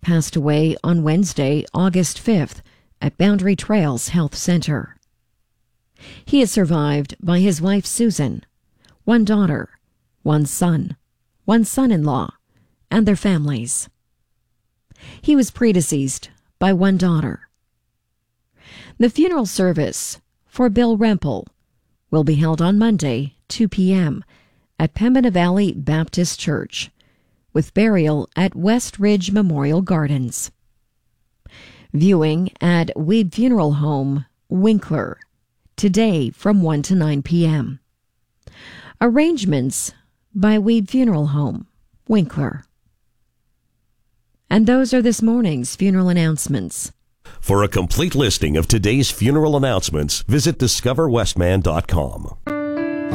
passed away on Wednesday, August 5th, at Boundary Trails Health Center. He is survived by his wife Susan, one daughter, one son-in-law, and their families. He was predeceased by one daughter. The funeral service for Bill Rempel will be held on Monday, 2 p.m. at Pembina Valley Baptist Church, with burial at West Ridge Memorial Gardens. Viewing at Weeb Funeral Home, Winkler, today from 1 to 9 p.m. Arrangements by Weeb Funeral Home, Winkler. And those are this morning's funeral announcements. For a complete listing of today's funeral announcements, visit discoverwestman.com.